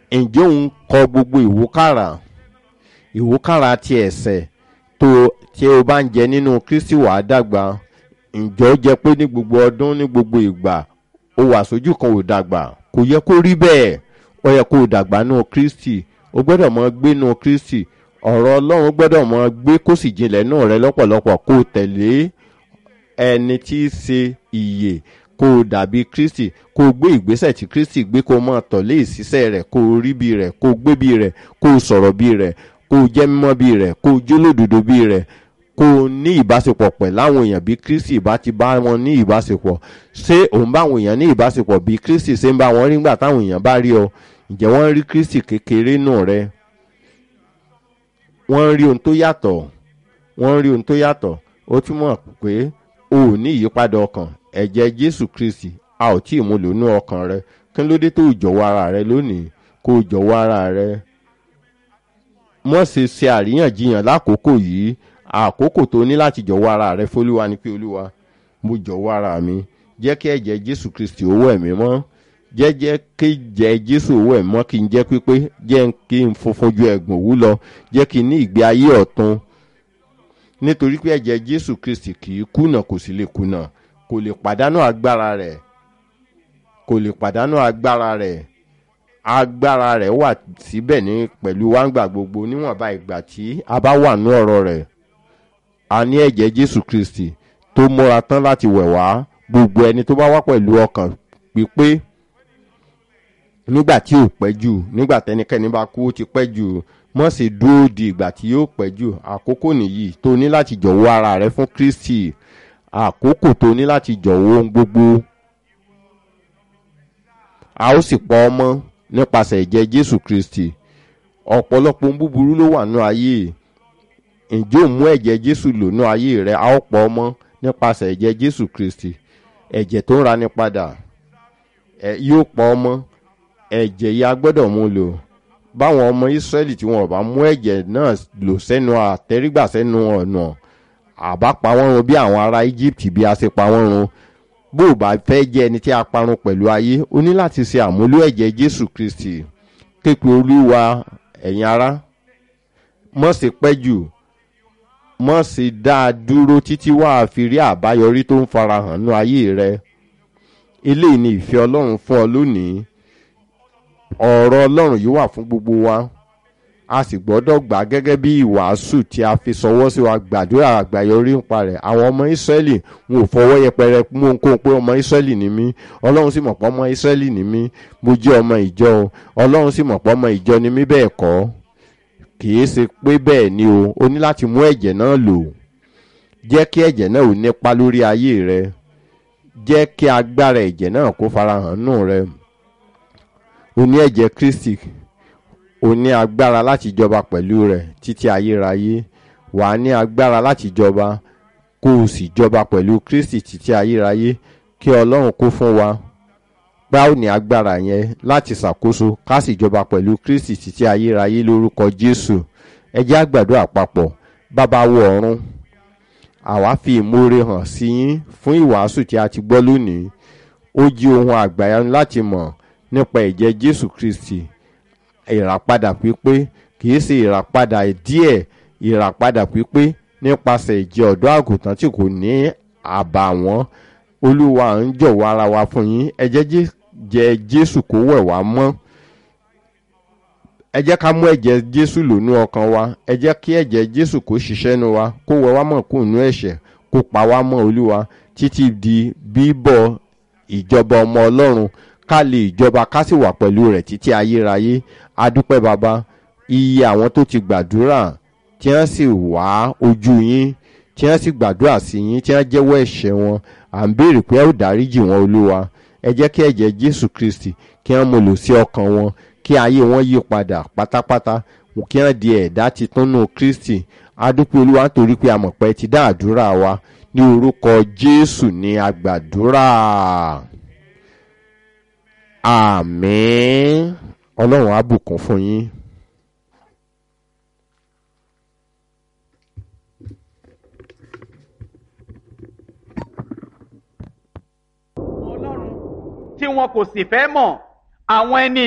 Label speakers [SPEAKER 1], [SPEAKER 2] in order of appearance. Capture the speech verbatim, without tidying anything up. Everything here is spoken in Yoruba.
[SPEAKER 1] ǹjẹ́ òun kọ gbogbo ìwúkàrà ìwúkàrà ti ẹ̀ṣẹ̀ tó tí o bá ń jẹ nínú Kristi wàá dàgbà? ǹjọ́ jẹ́ pé ní gbogbo ọdún ní gbogbo ìgbà o wà sójú kan ò dàgbà? kò yẹ kó rí bẹ́ẹ̀. ó yẹ kó o dàgbà nínú Kristi. o gbọ́dọ̀ mọ gbé nínú Kristi. ọ̀rọ̀ Ọlọ́run gbọ́dọ̀ mọ gbé kó sì jinlẹ̀ nínú rẹ lọ́pọ̀lọpọ̀. kó o tẹ̀lé ẹni tí í ṣe ìyè, kó o dàbí Kristi, kó o gbé ìgbésẹ̀ tí Kristi gbé, kó o mọ tọ̀lé ìṣiṣẹ́ rẹ̀, kó o rí bí rẹ̀, kó o gbé bí rẹ̀, kó o sọ̀rọ̀ bí rẹ̀, kó o jẹ́ mímọ́ bí rẹ̀, kó o jólódodo bí rẹ̀, kó o ní ìbáṣepọ̀ pẹ̀lú àwọn èèyàn bí Kristi bá ti bá wọn ní ìbáṣepọ̀. ṣé òun bá àwọn èèyàn ní ìbáṣepọ̀ bí Kristi ṣe ń bá wọn rí nígbà táwọn èèyàn bá rí ọ? ǹjẹ́ wọ́n rí Kristi kékeré nù rẹ? wọ́n rí ohun tó yàtọ̀ wọ́n rí ohun tó yàtọ̀ ó túmọ̀ pé o ò ní ìyípadà ọkàn. ẹ̀jẹ̀ Jésù Kristi a ò tí ì mú lò nínú ọkàn rẹ. kí ló dé tó jọ̀wọ́ ara rẹ lónìí? kó o jọ̀wọ́ ara rẹ. mọ̀ ṣe ṣe àríyànjiyàn lákòókò yìí. àkókò tó ní láti jọ̀wọ́ ara rẹ fÓlúwa ni pé Olúwa mo jọ̀wọ́ ara mi. jẹ́ kí ẹ̀jẹ̀ Jésù Kristi ó wẹ̀ mí mọ́. jẹ́ jẹ́ kí ẹ̀jẹ̀ Jésù ó wẹ̀ mí mọ́ kí n jẹ́ pípé. jẹ́ kí n funfun ju ẹ̀gbọ̀n òwú lọ. jẹ́ kí n ní ìgbé ayé ọ̀tun. nítorí pé ẹ̀jẹ̀ Jésù Kristi kì í kùnà kò sì lè kùnà. kò lè pàdánù agbára rẹ̀. kò lè pàdánù agbára rẹ̀. agbára rẹ̀ wà síbẹ̀ ní pẹ̀lú wa ńgbà gbogbo níwọ̀nba ìgbà tí a bá wà ní ọ̀rọ̀ rẹ̀. a ní ẹ̀jẹ̀ Jésù Kristi tó múra tán láti wẹ̀ wá. gbogbo ẹni tó bá wá pẹ̀lú ọkàn pípé nígbà tí ò pẹ́ jù, nígbà tẹ́nikẹ́ni bá kú ó ti pẹ́ jù. mọ̀ sí dúró di ìgbà tí yóò pẹ́ jù. àkókò nìyí tó ní láti jọ̀wọ́ ara rẹ fún Kristi. àkókò tó ní láti jọ̀wọ́ ohun gbogbo. a ó sì pọ̀ ọmọ nípasẹ̀ ẹ̀jẹ̀ Jésù Kristi. ọ̀pọ̀lọpọ̀ ohun búburú ló wà nínú ayé. ǹjẹ́ ò mú ẹ̀jẹ̀ Jésù lò nínú ayé rẹ? a ó pọ̀ ọmọ nípasẹ̀ ẹ̀jẹ̀ Jésù Kristi. ẹ̀jẹ̀ tó ń rani padà ẹ̀ yóò pọ̀ ọmọ. ẹ̀jẹ̀ yìí a gbọ́dọ̀ mú lò. báwọn ọmọ Ísírẹ́lì tí wọn ò bá mú ẹ̀jẹ̀ náà lò sẹ́nu àtẹ́rígbà sẹ́nu ọ̀nà àbá pa wọ́n run bí àwọn ará Egypt bí a ṣe pa wọ́n run. bó o bá fẹ́ jẹ́ ẹni tí a parun pẹ̀lú ayé o ní láti ṣe àmúlò ẹ̀jẹ̀ Jésù Kristi. képe Olúwa ẹ̀yin ará. mọ̀ sí pẹ́ jù. mọ̀ sí dá a dúró títí wàá fi rí àbáyọrí tó ń farahàn nínú ayé rẹ. eléyìí ni ìfẹ́ Ọlọ́run fún ọ lónìí. ọ̀rọ̀ Ọlọ́run yìí wà fún gbogbo wa. a sì gbọ́dọ̀ gbà gẹ́gẹ́ bí ìwàásù tí a fi sọwọ́ sí wa. gbàdúrà àgbáyọrí ń parẹ̀. àwọn ọmọ Ísírẹ́lì wọn ò fọwọ́ yẹpẹrẹ mú ohunkóhun pé ọmọ Ísírẹ́lì ni mí. Ọlọ́run sì mọ̀ pé ọmọ Ísírẹ́lì ni mí. mo jẹ́ ọmọ ìjọ o. Ọlọ́run sì mọ̀ pé ọmọ ìjọ ni mí. bẹ́ẹ̀ kọ́ kìí ṣe pé bẹ́ẹ̀ ni o. o ní láti mú ẹ̀jẹ̀ náà lò. jẹ́ kí ẹ̀jẹ̀ náà ò nípa lórí ayé rẹ. jẹ́ kí agbára ẹ̀jẹ̀ náà kó farahàn nù rẹ. o ní ẹ̀jẹ̀ Kristi. o ní agbára láti jọba pẹ̀lú rẹ̀ títí ayérayé. wà á ní agbára láti jọba kó o sì jọba pẹ̀lú Kristi títí ayérayé. kí Ọlọ́run kó fún wa bá ò ní agbára yẹn láti ṣàkóso ká sì jọba pẹ̀lú Kristi títí ayérayé lórúkọ Jésù. ẹ jẹ́ á gbàdúrà papọ̀. bàbá wo ọ̀run, àwa fi ìmoore hàn sí yín fún ìwàásù tí a ti gbọ́ lónìí. ó jí ohun àgbàyanu láti mọ̀ nípa ẹ̀jẹ̀ Jésù Kristi. ìràpadà pípé kìí ṣe ìràpadà díẹ̀. ìràpadà pípé nípasẹ̀ ẹ̀jẹ̀ ọ̀dọ́ àgùntàn tí kò ní àbàwọ́n. Olúwa ń jọ̀wọ́ ara wa fún yín. ẹ jẹ́ Jésù kó wẹ̀ wá mọ́. ẹ jẹ́ ká mú ẹ̀jẹ̀ Jésù lò nú ọkàn wa. ẹ jẹ́ kí ẹ̀jẹ̀ Jésù kó ṣiṣẹ́ nú wa, kó wẹ̀ wá mọ́ kúrò nú ẹ̀ṣẹ̀, kó pa wá mọ́ Olúwa títí di bíbọ̀ ìjọba ọmọ Ọlọ́run. ká lè jọba ká sì wà pẹ̀lú rẹ̀ títí ayérayé. a dúpẹ́ bàbá. iye àwọn tó ti gbàdúrà tí wọ́n sì wá ojú yín, tí wọ́n sì gbàdúrà sí yín, tí wọ́n jẹ́wọ́ ẹ̀ṣẹ̀ wọn, à ń béèrè pé ẹ ó dáríjì wọn Olúwa. ẹ jẹ́ kí ẹ̀jẹ̀ Jésù Kristi kí wọ́n mú lò sí ọkàn wọn, kí ayé wọn yí padà pátápátá, kí wọ́n di ẹ̀dá titun nínú Kristi. a dúpẹ́ Olúwa nítorí pé a mọ̀ pé ẹ ti dá àdúrà wa. ní orúkọ Jésù ni a gbàdúrà. àmín. Ọlọ́run á bùkún fún yín.
[SPEAKER 2] Ọlọ́run tí wọn kò sì fẹ́ mọ̀ àwọn ẹni